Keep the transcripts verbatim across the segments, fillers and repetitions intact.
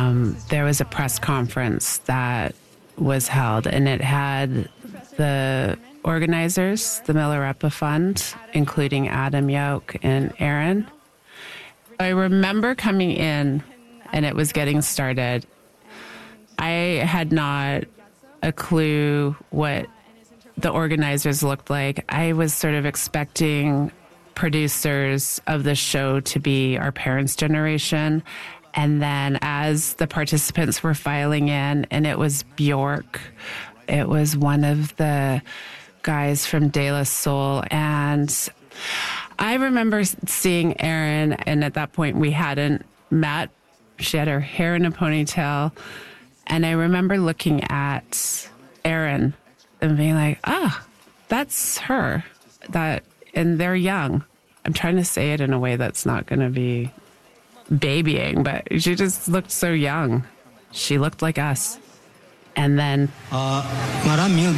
um, there was a press conference that was held, and it had the organizers, the Milarepa Fund, including Adam Yoke and Aaron. I remember coming in, and it was getting started. I had not a clue what the organizers looked like. I was sort of expecting producers of the show to be our parents' generation. And then as the participants were filing in, and it was Bjork, it was one of the guys from De La Soul. And I remember seeing Erin, and at that point we hadn't met. She had her hair in a ponytail. And I remember looking at Erin and being like, ah, that's her. That, and they're young. I'm trying to say it in a way that's not going to be babying, but she just looked so young. She looked like us. And then... Uh, my name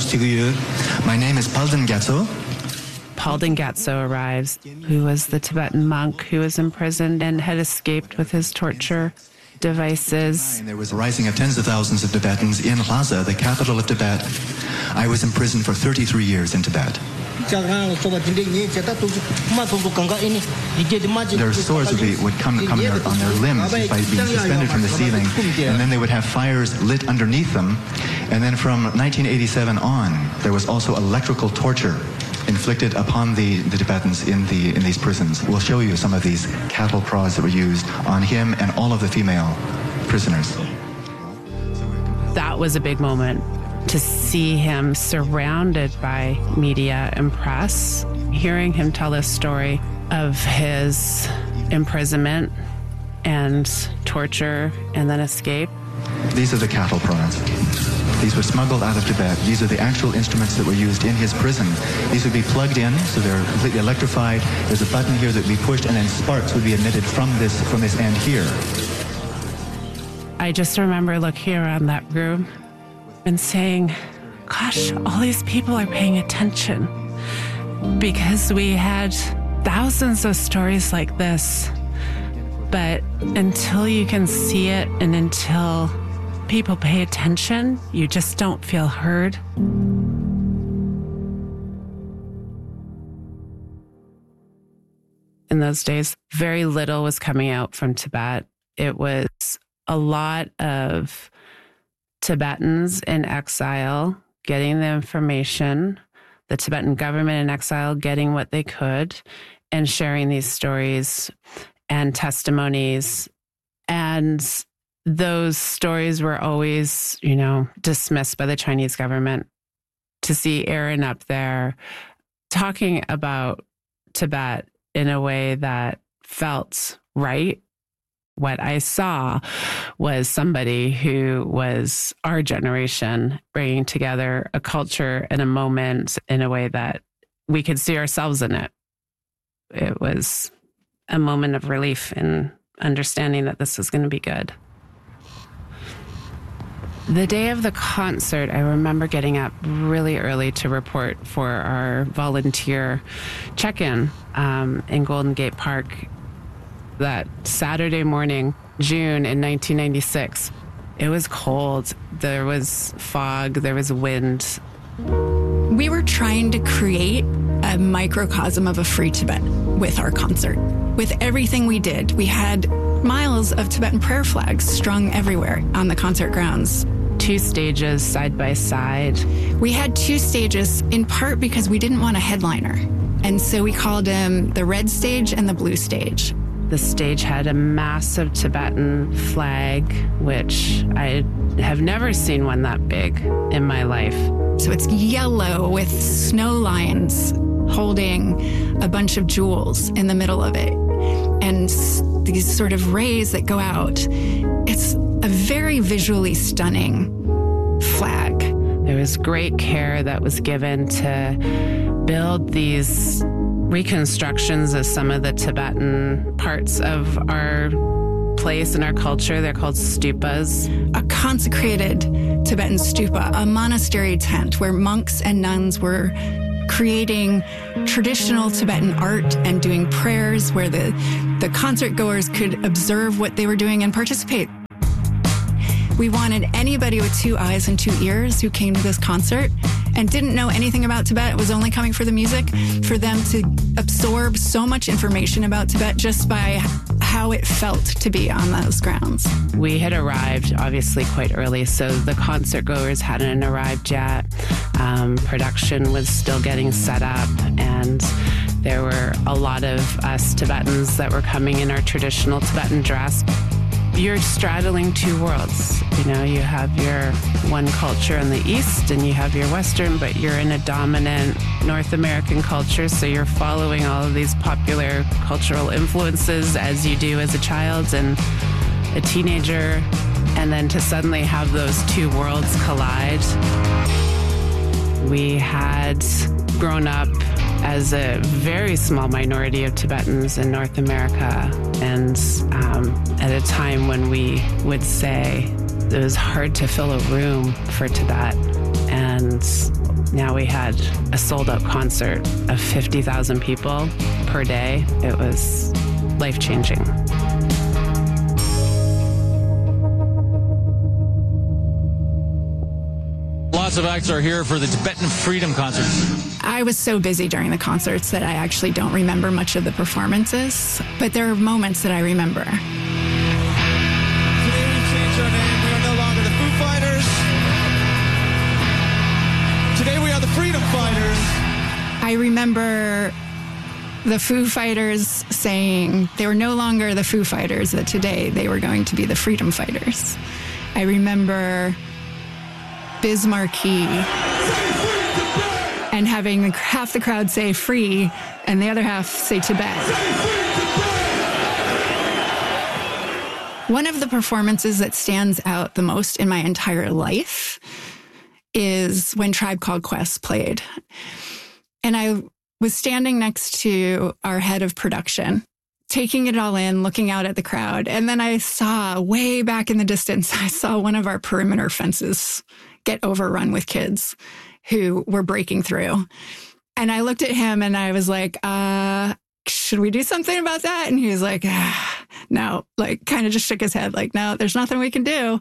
is Palden Gyatso. Palden Gyatso arrives, who was the Tibetan monk who was imprisoned and had escaped with his torture devices. There was a rising of tens of thousands of Tibetans in Lhasa, the capital of Tibet. I was imprisoned for thirty-three years in Tibet. Their swords would, be, would come, come their, on their limbs by being suspended from the ceiling, and then they would have fires lit underneath them. And then from nineteen eighty-seven on, there was also electrical torture inflicted upon the, the Tibetans in the in these prisons. We'll show you some of these cattle prods that were used on him and all of the female prisoners. That was a big moment, to see him surrounded by media and press, hearing him tell this story of his imprisonment and torture and then escape. These are the cattle prods. These were smuggled out of Tibet. These are the actual instruments that were used in his prison. These would be plugged in, so they're completely electrified. There's a button here that would be pushed, and then sparks would be emitted from this from this end here. I just remember looking around that room and saying, gosh, all these people are paying attention, because we had thousands of stories like this. But until you can see it and until people pay attention, you just don't feel heard. In those days, very little was coming out from Tibet. It was a lot of Tibetans in exile getting the information, the Tibetan government in exile getting what they could, and sharing these stories and testimonies. And those stories were always, you know, dismissed by the Chinese government. To see Aaron up there talking about Tibet in a way that felt right, what I saw was somebody who was our generation bringing together a culture and a moment in a way that we could see ourselves in it. It was a moment of relief in understanding that this was going to be good. The day of the concert, I remember getting up really early to report for our volunteer check-in um, in Golden Gate Park that Saturday morning, June in nineteen ninety-six. It was cold. There was fog. There was wind. We were trying to create a microcosm of a free Tibet with our concert. With everything we did, we had miles of Tibetan prayer flags strung everywhere on the concert grounds. Two stages side by side. We had two stages in part because we didn't want a headliner. And so we called them the red stage and the blue stage. The stage had a massive Tibetan flag, which I have never seen one that big in my life. So it's yellow with snow lions holding a bunch of jewels in the middle of it. And these sort of rays that go out. It's a very visually stunning flag. There was great care that was given to build these reconstructions of some of the Tibetan parts of our place and our culture. They're called stupas. A consecrated Tibetan stupa, a monastery tent where monks and nuns were creating traditional Tibetan art and doing prayers, where the, the concert goers could observe what they were doing and participate. We wanted anybody with two eyes and two ears who came to this concert and didn't know anything about Tibet, was only coming for the music, for them to absorb so much information about Tibet just by how it felt to be on those grounds. We had arrived, obviously, quite early, so the concert goers hadn't arrived yet. Um, production was still getting set up, and there were a lot of us Tibetans that were coming in our traditional Tibetan dress. You're straddling two worlds. You know, you have your one culture in the East and you have your Western, but you're in a dominant North American culture, so you're following all of these popular cultural influences as you do as a child and a teenager, and then to suddenly have those two worlds collide. We had grown up as a very small minority of Tibetans in North America, and um, at a time when we would say it was hard to fill a room for Tibet, and now we had a sold-out concert of fifty thousand people per day. It was life-changing. Lots of acts are here for the Tibetan Freedom Concert. I was so busy during the concerts that I actually don't remember much of the performances, but there are moments that I remember. Today we've changed our name. We are no longer the Foo Fighters. Today we are the Freedom Fighters. I remember the Foo Fighters saying they were no longer the Foo Fighters, that today they were going to be the Freedom Fighters. I remember Biz Markie and having half the crowd say free and the other half say Tibet. One of the performances that stands out the most in my entire life is when Tribe Called Quest played. And I was standing next to our head of production, taking it all in, looking out at the crowd. And then I saw way back in the distance, I saw one of our perimeter fences get overrun with kids who were breaking through. And I looked at him and I was like, uh, should we do something about that? And he was like, ah, no, like kind of just shook his head like, no, there's nothing we can do.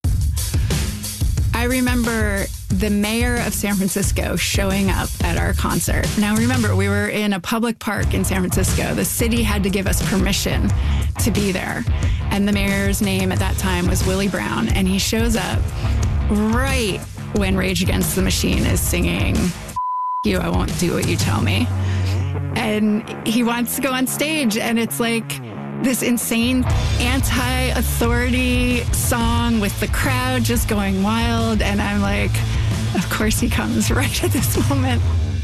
I remember the mayor of San Francisco showing up at our concert. Now, remember, we were in a public park in San Francisco. The city had to give us permission to be there. And the mayor's name at that time was Willie Brown. And he shows up right when Rage Against the Machine is singing, you, I won't do what you tell me. And he wants to go on stage, and it's like this insane anti-authority song with the crowd just going wild. And I'm like, of course he comes right at this moment.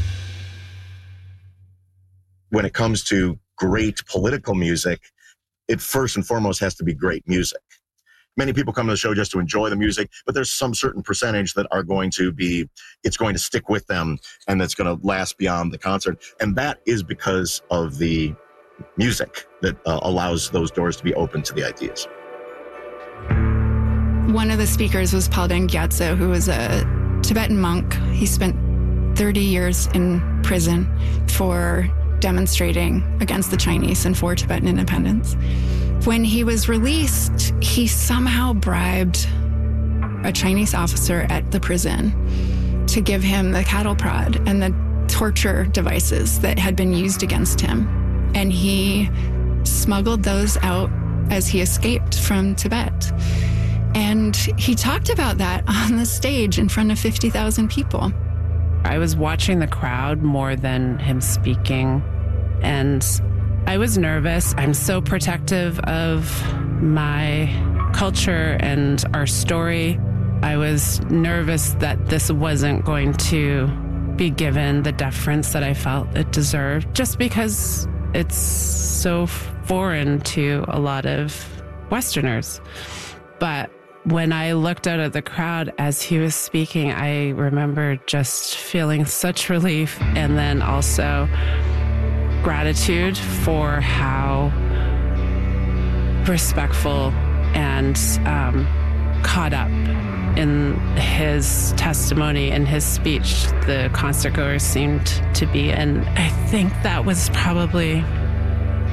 When it comes to great political music, it first and foremost has to be great music. Many people come to the show just to enjoy the music, but there's some certain percentage that are going to be, it's going to stick with them and that's going to last beyond the concert. And that is because of the music that uh, allows those doors to be open to the ideas. One of the speakers was Palden Gyatso, who was a Tibetan monk. He spent thirty years in prison for demonstrating against the Chinese and for Tibetan independence. When he was released, he somehow bribed a Chinese officer at the prison to give him the cattle prod and the torture devices that had been used against him. And he smuggled those out as he escaped from Tibet. And he talked about that on the stage in front of fifty thousand people. I was watching the crowd more than him speaking, and I was nervous. I'm so protective of my culture and our story. I was nervous that this wasn't going to be given the deference that I felt it deserved, just because it's so foreign to a lot of Westerners. But when I looked out at the crowd as he was speaking, I remember just feeling such relief, and then also gratitude for how respectful and um, caught up in his testimony and his speech the concertgoers seemed to be. And I think that was probably,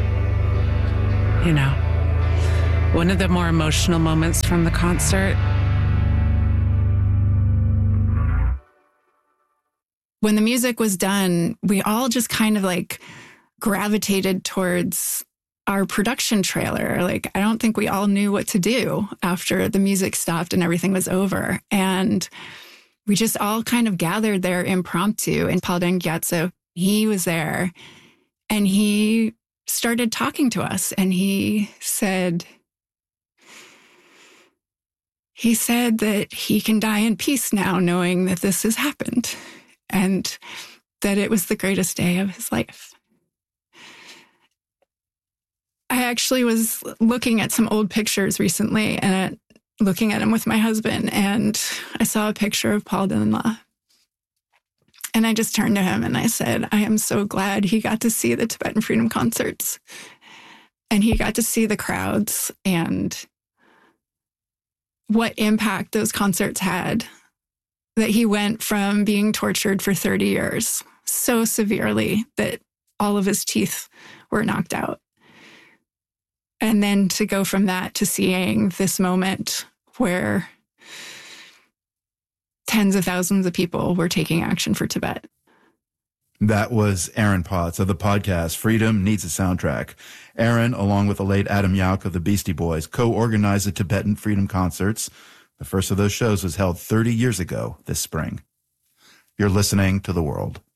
you know, one of the more emotional moments from the concert. when the music was done, we all just kind of like gravitated towards our production trailer. Like, I don't think we all knew what to do after the music stopped and everything was over. And we just all kind of gathered there impromptu. And Paul D'Anghiazzo, he was there and he started talking to us. And he said, he said that he can die in peace now, knowing that this has happened and that it was the greatest day of his life. I actually was looking at some old pictures recently and looking at them with my husband, and I saw a picture of Paul Danelaw. And I just turned to him and I said, I am so glad he got to see the Tibetan Freedom concerts and he got to see the crowds and what impact those concerts had, that he went from being tortured for thirty years so severely that all of his teeth were knocked out. And then to go from that to seeing this moment where tens of thousands of people were taking action for Tibet. That was Aaron Potts of the podcast Freedom Needs a Soundtrack. Aaron, along with the late Adam Yauch of the Beastie Boys, co-organized the Tibetan Freedom Concerts. The first of those shows was held thirty years ago this spring. You're listening to The World.